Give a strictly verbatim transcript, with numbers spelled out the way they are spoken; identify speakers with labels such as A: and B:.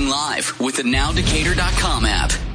A: live with the now decatur dot com app.